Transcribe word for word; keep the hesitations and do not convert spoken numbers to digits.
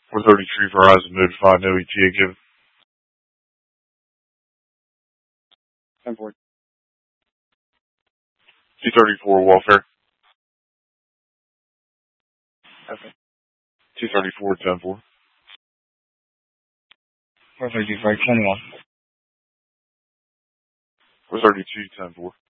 four thirty-three Verizon notified, no E T A given. ten four. two thirty-four welfare. Okay. two thirty-four ten four. four thirty-two, twenty-one. four thirty-two ten four.